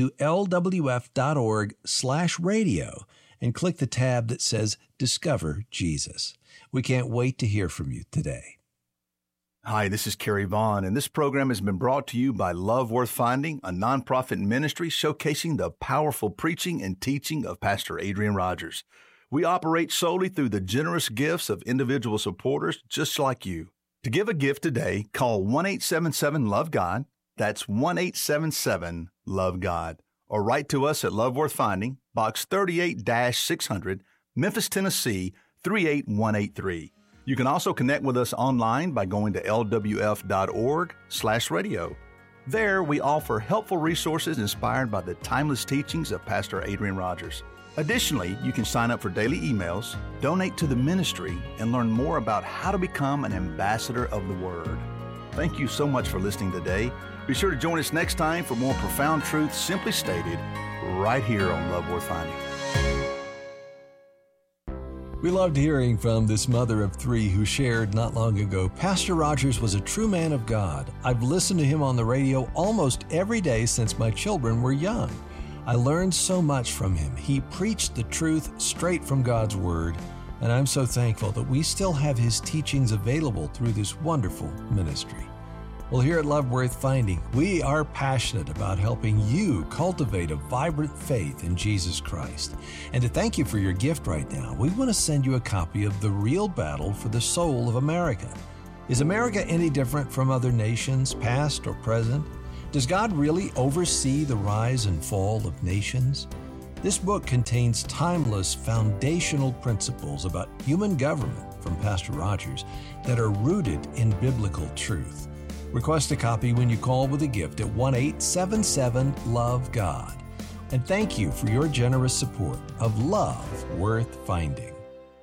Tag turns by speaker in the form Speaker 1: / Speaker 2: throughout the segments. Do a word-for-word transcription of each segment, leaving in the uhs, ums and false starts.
Speaker 1: to L W F dot org slash radio and click the tab that says Discover Jesus. We can't wait to hear from you today.
Speaker 2: Hi, this is Kerry Vaughn, and this program has been brought to you by Love Worth Finding, a nonprofit ministry showcasing the powerful preaching and teaching of Pastor Adrian Rogers. We operate solely through the generous gifts of individual supporters just like you. To give a gift today, call one eight seven seven love God. That's one eight seven seven love God. Or write to us at Love Worth Finding, Box thirty-eight six hundred, Memphis, Tennessee, three eight one eight three. You can also connect with us online by going to L W F dot org slash radio. There, we offer helpful resources inspired by the timeless teachings of Pastor Adrian Rogers. Additionally, you can sign up for daily emails, donate to the ministry, and learn more about how to become an ambassador of the Word. Thank you so much for listening today. Be sure to join us next time for more profound truths simply stated right here on Love Worth Finding.
Speaker 1: We loved hearing from this mother of three who shared not long ago, Pastor Rogers was a true man of God. I've listened to him on the radio almost every day since my children were young. I learned so much from him. He preached the truth straight from God's Word, and I'm so thankful that we still have his teachings available through this wonderful ministry. Well, here at Love Worth Finding, we are passionate about helping you cultivate a vibrant faith in Jesus Christ. And to thank you for your gift right now, we want to send you a copy of The Real Battle for the Soul of America. Is America any different from other nations, past or present? Does God really oversee the rise and fall of nations? This book contains timeless foundational principles about human government from Pastor Rogers that are rooted in biblical truth. Request a copy when you call with a gift at one eight seven seven love God. And thank you for your generous support of Love Worth Finding.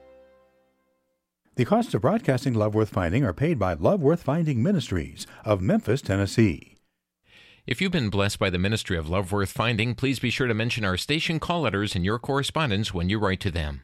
Speaker 3: The costs of broadcasting Love Worth Finding are paid by Love Worth Finding Ministries of Memphis, Tennessee.
Speaker 4: If you've been blessed by the ministry of Love Worth Finding, please be sure to mention our station call letters in your correspondence when you write to them.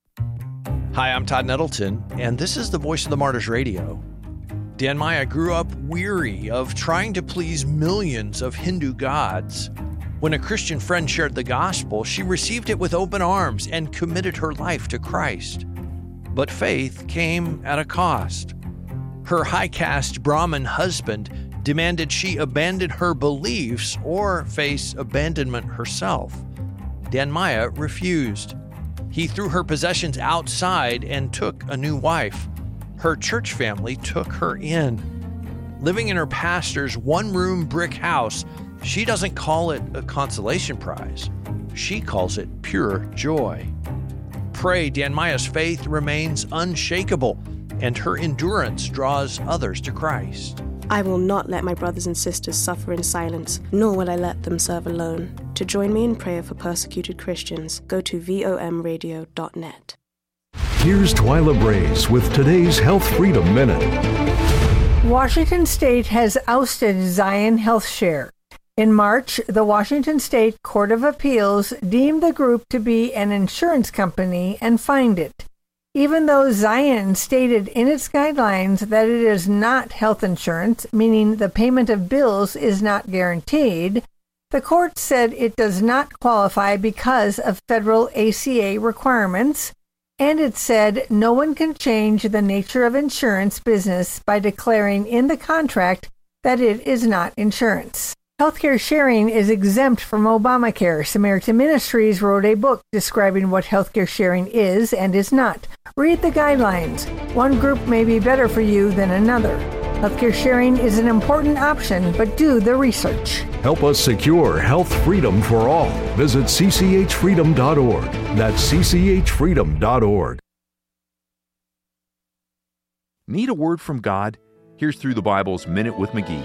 Speaker 5: Hi, I'm Todd Nettleton, and this is the Voice of the Martyrs Radio. Dan Maya grew up weary of trying to please millions of Hindu gods. When a Christian friend shared the gospel, she received it with open arms and committed her life to Christ. But faith came at a cost. Her high-caste Brahmin husband demanded she abandon her beliefs or face abandonment herself. Dan Maya refused. He threw her possessions outside and took a new wife. Her church family took her in. Living in her pastor's one-room brick house, she doesn't call it a consolation prize. She calls it pure joy. Pray Dan Maya's faith remains unshakable and her endurance draws others to Christ.
Speaker 6: I will not let my brothers and sisters suffer in silence, nor will I let them serve alone. To join me in prayer for persecuted Christians, go to V O M radio dot net.
Speaker 7: Here's Twyla Brace with today's Health Freedom Minute.
Speaker 8: Washington State has ousted Zion HealthShare. In March, the Washington State Court of Appeals deemed the group to be an insurance company and fined it. Even though Zion stated in its guidelines that it is not health insurance, meaning the payment of bills is not guaranteed, the court said it does not qualify because of federal A C A requirements, and it said no one can change the nature of insurance business by declaring in the contract that it is not insurance. Healthcare sharing is exempt from Obamacare. Samaritan Ministries wrote a book describing what healthcare sharing is and is not. Read the guidelines. One group may be better for you than another. Healthcare sharing is an important option, but do the research.
Speaker 7: Help us secure health freedom for all. Visit c c h freedom dot org. That's c c h freedom dot org.
Speaker 9: Need a word from God? Here's Through the Bible's Minute with McGee.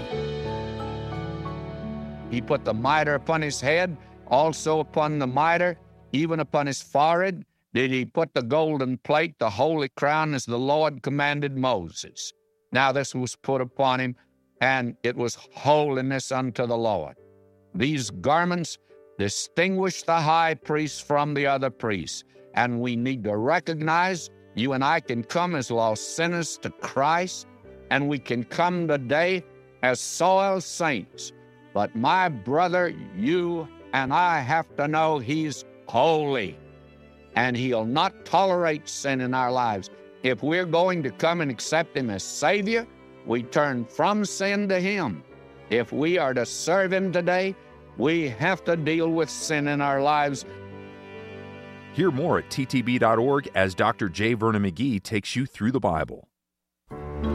Speaker 10: He put the mitre upon his head, also upon the mitre, even upon his forehead, did he put the golden plate, the holy crown, as the Lord commanded Moses. Now this was put upon him, and it was holiness unto the Lord. These garments distinguish the high priest from the other priests, and we need to recognize you and I can come as lost sinners to Christ, and we can come today as soiled saints. But my brother, you and I have to know He's holy, and He'll not tolerate sin in our lives. If we're going to come and accept Him as Savior, we turn from sin to Him. If we are to serve Him today, we have to deal with sin in our lives.
Speaker 9: Hear more at T T B dot org as Doctor J. Vernon McGee takes you through the Bible.